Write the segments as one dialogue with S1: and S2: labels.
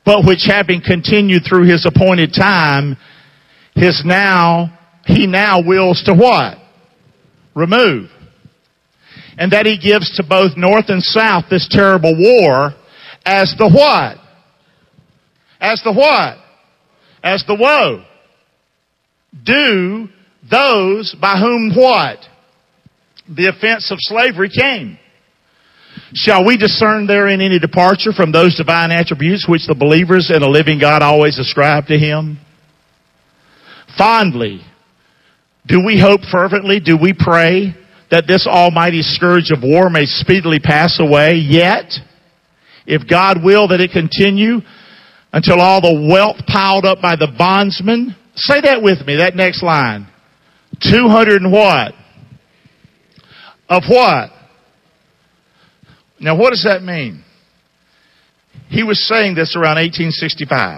S1: but which having continued through his appointed time, he now wills to what? Remove. And that he gives to both north and south this terrible war as the what? As the what? As the woe. Do those by whom what? The offense of slavery came. Shall we discern therein any departure from those divine attributes which the believers in a living God always ascribe to him? Fondly, do we hope fervently, do we pray that this almighty scourge of war may speedily pass away? Yet, if God will that it continue until all the wealth piled up by the bondsmen, say that with me, that next line. 200 and what? Of what? Now what does that mean? He was saying this around 1865.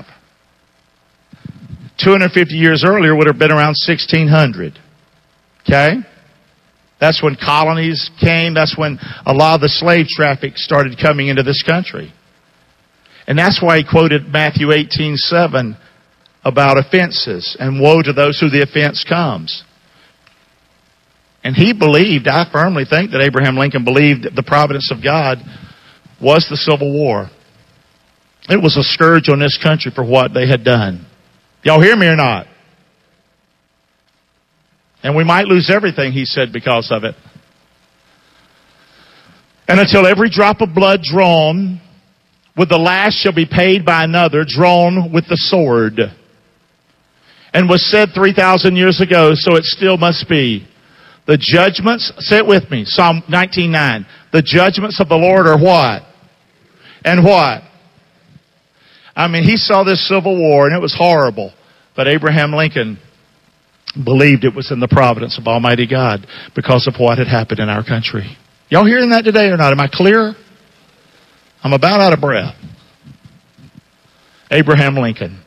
S1: 250 years earlier would have been around 1600. Okay? That's when colonies came. That's when a lot of the slave traffic started coming into this country. And that's why he quoted Matthew 18:7 about offenses and woe to those who the offense comes. And he believed, I firmly think that Abraham Lincoln believed that the providence of God was the Civil War. It was a scourge on this country for what they had done. Y'all hear me or not? And we might lose everything, he said, because of it. And until every drop of blood drawn with the last shall be paid by another, drawn with the sword. And was said 3,000 years ago, so it still must be. The judgments, say it with me, Psalm 19:9. The judgments of the Lord are what? And what? I mean, he saw this Civil War and it was horrible. But Abraham Lincoln believed it was in the providence of Almighty God because of what had happened in our country. Y'all hearing that today or not? Am I clear? I'm about out of breath. Abraham Lincoln.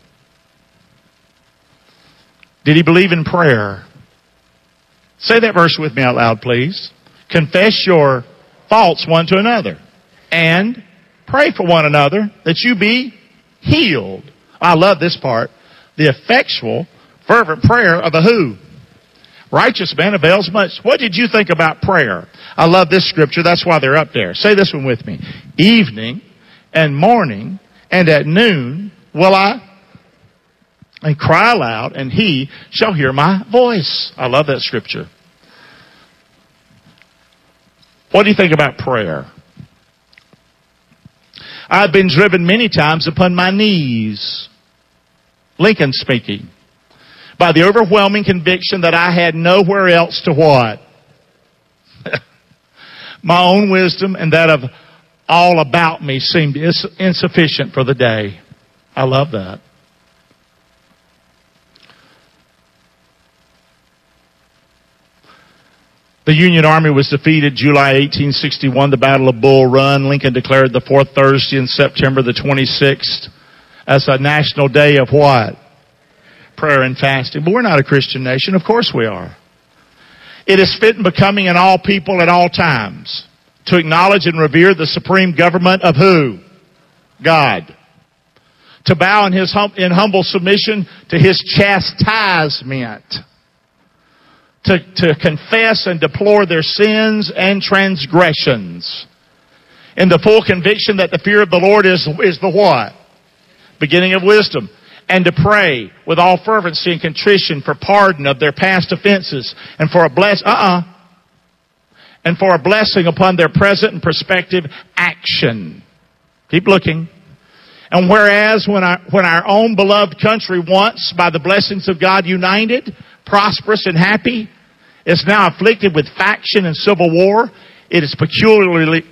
S1: Did he believe in prayer? Say that verse with me out loud, please. Confess your faults one to another and pray for one another that you be healed. I love this part. The effectual, fervent prayer of a who? Righteous man avails much. What did you think about prayer? I love this scripture. That's why they're up there. Say this one with me. Evening and morning and at noon will I and cry aloud, and he shall hear my voice. I love that scripture. What do you think about prayer? I've been driven many times upon my knees. Lincoln speaking. By the overwhelming conviction that I had nowhere else to what? My own wisdom and that of all about me seemed insufficient for the day. I love that. The Union Army was defeated July 1861, the Battle of Bull Run. Lincoln declared the fourth Thursday in September the 26th as a national day of what? Prayer and fasting. But we're not a Christian nation. Of course we are. It is fit and becoming in all people at all times to acknowledge and revere the supreme government of who? God. To bow in humble submission to his chastisement. To confess and deplore their sins and transgressions. In the full conviction that the fear of the Lord is the what? Beginning of wisdom. And to pray with all fervency and contrition for pardon of their past offenses and for a and for a blessing upon their present and prospective action. Keep looking. And whereas when our own beloved country once, by the blessings of God united, prosperous and happy, is now afflicted with faction and civil war, it is peculiarly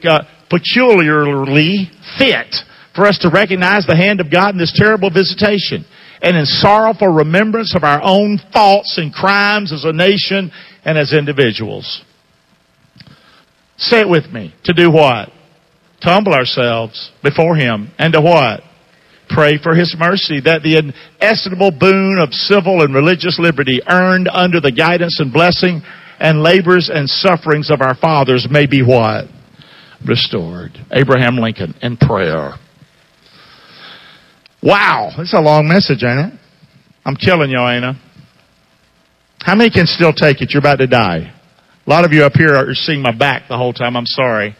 S1: fit for us to recognize the hand of God in this terrible visitation, and in sorrowful remembrance of our own faults and crimes as a nation and as individuals. Say it with me. To do what? To humble ourselves before him and to what? Pray for his mercy, that the inestimable boon of civil and religious liberty earned under the guidance and blessing and labors and sufferings of our fathers may be what? Restored. Abraham Lincoln in prayer. Wow, that's a long message, ain't it? I'm killing you, ain't I? How many can still take it? You're about to die. A lot of you up here are seeing my back the whole time. I'm sorry.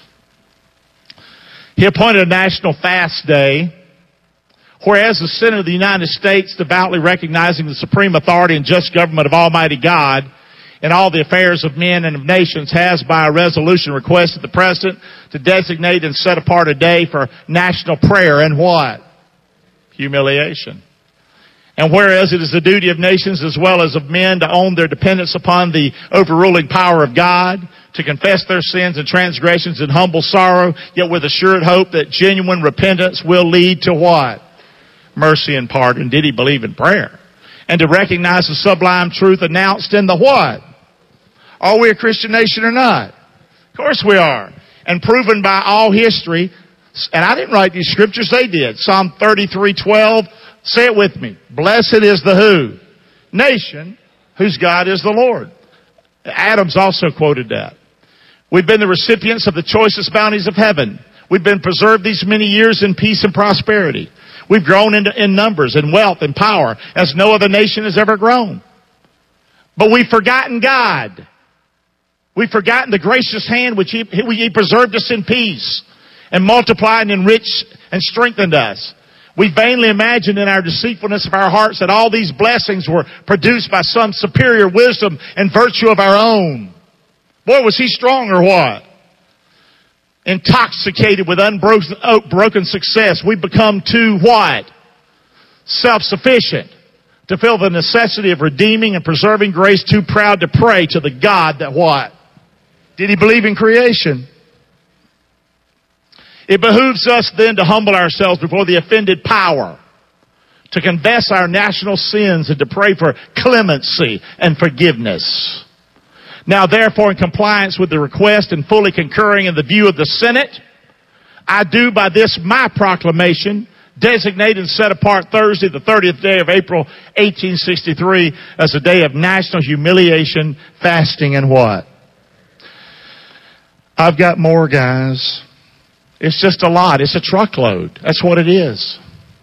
S1: He appointed a national fast day, whereas the Senate of the United States, devoutly recognizing the supreme authority and just government of Almighty God in all the affairs of men and of nations, has by a resolution requested the President to designate and set apart a day for national prayer and what? Humiliation. And whereas it is the duty of nations as well as of men to own their dependence upon the overruling power of God, to confess their sins and transgressions in humble sorrow, yet with assured hope that genuine repentance will lead to what? Mercy and pardon. Did he believe in prayer? And to recognize the sublime truth announced in the what? Are we a Christian nation or not? Of course we are. And proven by all history. And I didn't write these scriptures, they did. Psalm 33:12. Say it with me. Blessed is the who? Nation whose God is the Lord. Adams also quoted that. We've been the recipients of the choicest bounties of heaven. We've been preserved these many years in peace and prosperity. We've grown in numbers and wealth and power as no other nation has ever grown. But we've forgotten God. We've forgotten the gracious hand which He preserved us in peace and multiplied and enriched and strengthened us. We vainly imagined in our deceitfulness of our hearts that all these blessings were produced by some superior wisdom and virtue of our own. Boy, was he strong or what? Intoxicated with unbroken success, we become too what? Self-sufficient to feel the necessity of redeeming and preserving grace, too proud to pray to the God that what? Did he believe in creation? It behooves us then to humble ourselves before the offended power, to confess our national sins and to pray for clemency and forgiveness. Now therefore, in compliance with the request and fully concurring in the view of the Senate, I do by this my proclamation designate and set apart Thursday, the 30th day of April, 1863 as a day of national humiliation, fasting, and what? I've got more, guys. It's just a lot. It's a truckload. That's what it is.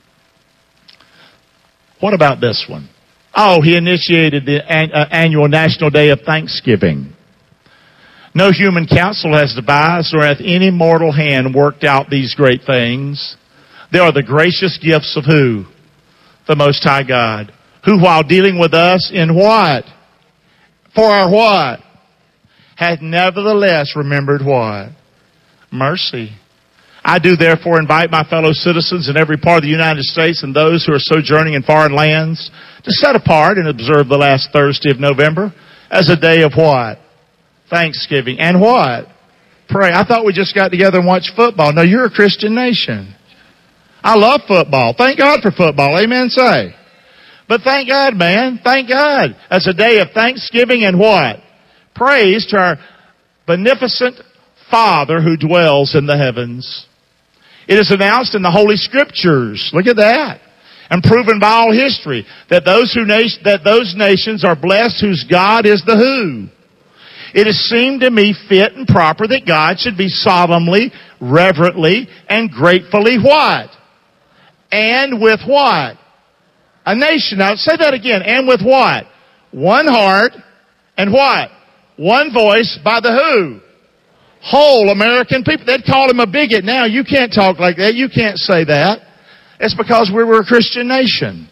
S1: What about this one? Oh, he initiated the annual National Day of Thanksgiving. No human counsel has devised or hath any mortal hand worked out these great things. They are the gracious gifts of who? The Most High God. Who while dealing with us in what? For our what? Hath nevertheless remembered what? Mercy. I do therefore invite my fellow citizens in every part of the United States and those who are sojourning in foreign lands to set apart and observe the last Thursday of November as a day of what? Thanksgiving. And what? Pray. I thought we just got together and watched football. No, you're a Christian nation. I love football. Thank God for football. Amen, say. But thank God, man. Thank God. As a day of thanksgiving and what? Praise to our beneficent Father who dwells in the heavens. It is announced in the Holy Scriptures. Look at that. And proven by all history that those nations are blessed whose God is the who. It has seemed to me fit and proper that God should be solemnly, reverently, and gratefully what? And with what? A nation. Now say that again. And with what? One heart and what? One voice by the who? Whole American people. They'd call him a bigot now. You can't talk like that. You can't say that. It's because we were a Christian nation.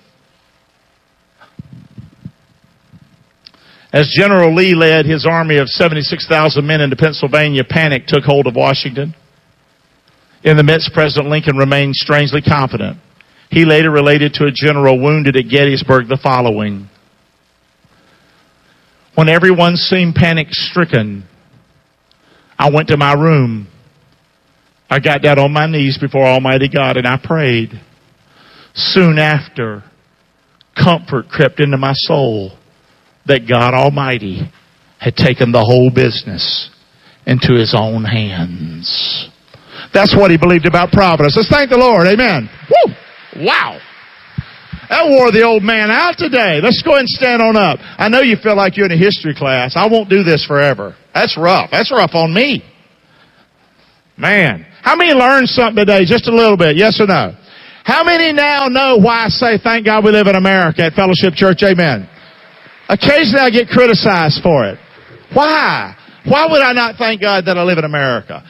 S1: As General Lee led his army of 76,000 men into Pennsylvania, panic took hold of Washington. In the midst, President Lincoln remained strangely confident. He later related to a general wounded at Gettysburg the following. When everyone seemed panic-stricken, I went to my room. I got down on my knees before Almighty God and I prayed. Soon after, comfort crept into my soul that God Almighty had taken the whole business into His own hands. That's what he believed about providence. Let's thank the Lord. Amen. Woo! Wow. That wore the old man out today. Let's go ahead and stand on up. I know you feel like you're in a history class. I won't do this forever. That's rough. That's rough on me. Man. How many learned something today? Just a little bit. Yes or no? How many now know why I say thank God we live in America at Fellowship Church? Amen. Occasionally I get criticized for it. Why? Why would I not thank God that I live in America?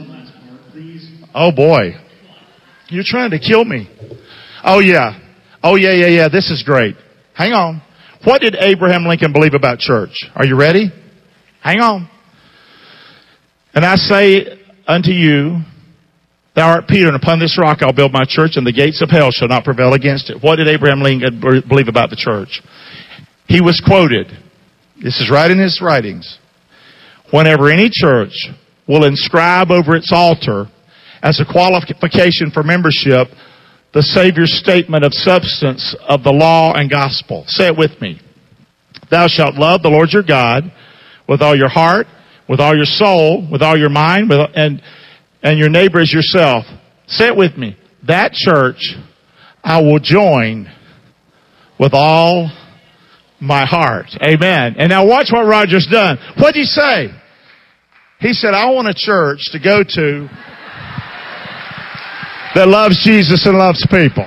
S1: Oh boy. You're trying to kill me. Oh yeah. This is great. Hang on. What did Abraham Lincoln believe about church? Are you ready? Hang on. And I say unto you, thou art Peter, and upon this rock I'll build my church, and the gates of hell shall not prevail against it. What did Abraham Lincoln believe about the church? He was quoted. This is right in his writings. Whenever any church will inscribe over its altar as a qualification for membership the Savior's statement of substance of the law and gospel. Say it with me. Thou shalt love the Lord your God with all your heart, with all your soul, with all your mind, and your neighbor as yourself. Say it with me. That church I will join with all my heart. Amen. And now watch what Roger's done. What'd he say? He said, I want a church to go to that loves Jesus and loves people.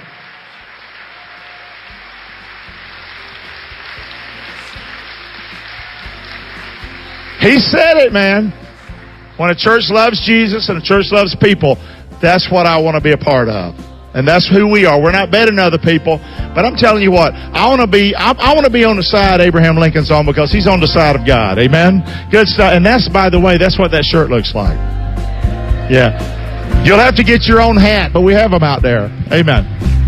S1: He said it, man. When a church loves Jesus and a church loves people, that's what I want to be a part of. And that's who we are. We're not better than other people. But I'm telling you what, I want to be on the side Abraham Lincoln's on, because he's on the side of God. Amen? Good stuff. And that's, by the way, that's what that shirt looks like. Yeah. You'll have to get your own hat, but we have them out there. Amen.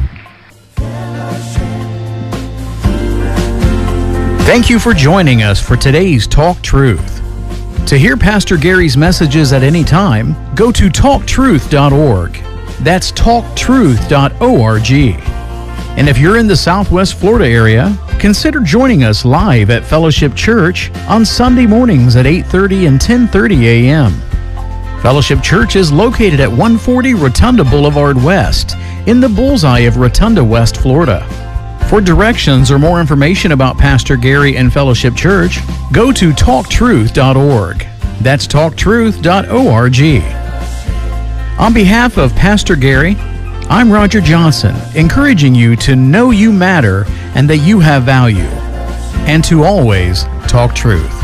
S2: Thank you for joining us for today's Talk Truth. To hear Pastor Gary's messages at any time, go to talktruth.org. That's talktruth.org. And if you're in the Southwest Florida area, consider joining us live at Fellowship Church on Sunday mornings at 8:30 and 10:30 a.m. Fellowship Church is located at 140 Rotunda Boulevard West in the bullseye of Rotunda, West Florida. For directions or more information about Pastor Gary and Fellowship Church, go to talktruth.org. That's talktruth.org. On behalf of Pastor Gary, I'm Roger Johnson, encouraging you to know you matter and that you have value, and to always talk truth.